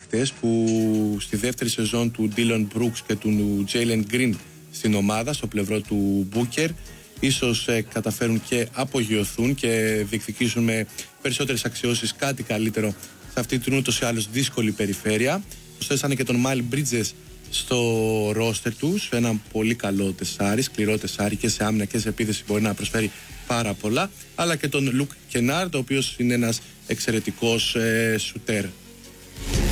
παίκτες που στη δεύτερη σεζόν του Dillon Brooks και του Jalen Green στην ομάδα, στο πλευρό του Booker, ίσως καταφέρουν και απογειωθούν και διεκδικήσουν με περισσότερες αξιώσεις κάτι καλύτερο σε αυτή την ούτως ή άλλως δύσκολη περιφέρεια. Προσθέσανε και τον Miles Bridges στο ρόστερ τους, ένα πολύ καλό τεσάρι, σκληρό τεσάρι, και σε άμυνα και σε επίθεση μπορεί να προσφέρει πάρα πολλά, αλλά και τον Luke Kennard, ο οποίος είναι ένας εξαιρετικός σουτέρ.